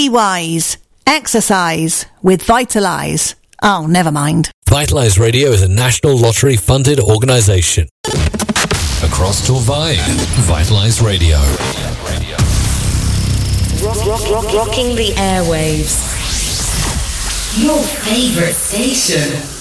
wise. Exercise with Vitalise. Oh, never mind. Vitalise Radio is a National Lottery funded organisation. Across Torvine, Vitalise Radio. Rocking the airwaves. Your favourite station.